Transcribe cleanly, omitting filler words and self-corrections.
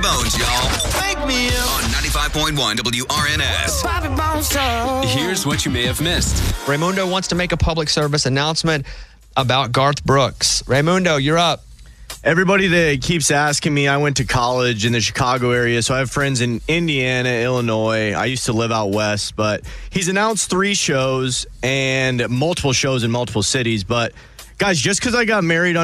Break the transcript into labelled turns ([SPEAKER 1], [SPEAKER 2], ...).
[SPEAKER 1] Bones, y'all. Wake me up. On 95.1 WRNS.
[SPEAKER 2] Bobby Bones Show.
[SPEAKER 3] Here's what you may have missed.
[SPEAKER 4] Raymundo wants to make a public service announcement about Garth Brooks. Raymundo, you're up.
[SPEAKER 5] Everybody that keeps asking me, I went to college in the Chicago area, so I have friends in Indiana, Illinois. I used to live out west, but he's announced 3 shows and multiple shows in multiple cities. But, guys, just because I got married on